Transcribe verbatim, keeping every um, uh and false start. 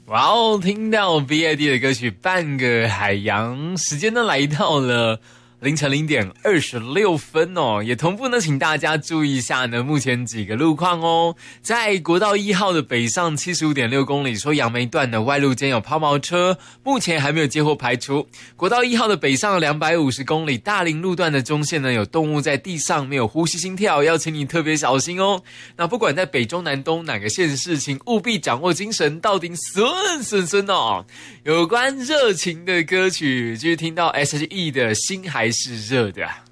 哇哦，听到 B I D 的歌曲《半个海洋》，时间呢来到了凌晨零点二十六分哦，也同步呢，请大家注意一下呢，目前几个路况哦，在国道一号的北上七十五点六公里，说杨梅段的外路间有抛锚车，目前还没有接获排除。国道一号的北上两百五十公里，大林路段的中线呢，有动物在地上没有呼吸心跳，要请你特别小心哦。那不管在北中南东哪个县市，请务必掌握精神，到底顺顺顺哦。有关热情的歌曲，就是听到 S H E 的心还是热的。